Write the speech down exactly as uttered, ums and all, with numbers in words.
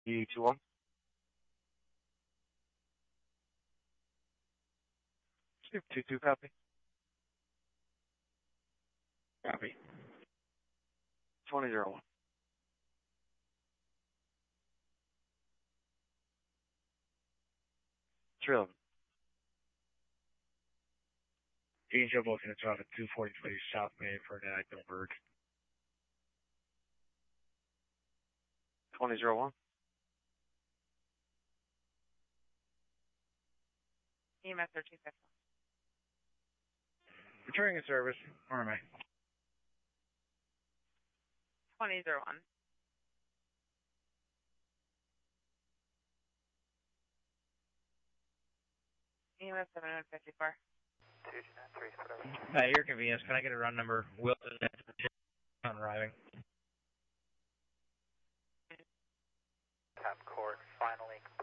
E two one. Two two two copy. Copy. Twenty zero one. Three eleven. Angel looking at traffic two forty-three South Main for an active bird. Twenty zero one. E M S thirteen fifty. Returning a service. Where am I? Twenty zero one. E M S seven one fifty four. Two two nine three, whatever. At your convenience, can I get a run number? Wilson on arriving. Tap court, finally